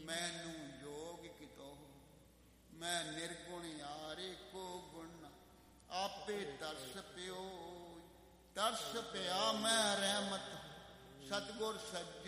ਮੈਨੂੰ ਜੋਗ ਕਿਤੋ। ਮੈਂ ਨਿਰਗੁਣ ਯਾਰੇ ਕੋ ਗੁਣ ਆਪੇ ਤਰਸ ਪਿਓ। ਤਰਸ ਪਿਆ ਮੈਂ ਰਹਿਮਤ ਸਤਿਗੁਰ ਸੱਜਣ